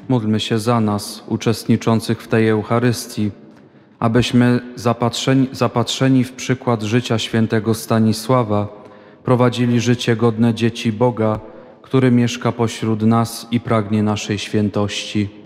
Módlmy się za nas, uczestniczących w tej Eucharystii, abyśmy zapatrzeni w przykład życia świętego Stanisława prowadzili życie godne dzieci Boga, który mieszka pośród nas i pragnie naszej świętości.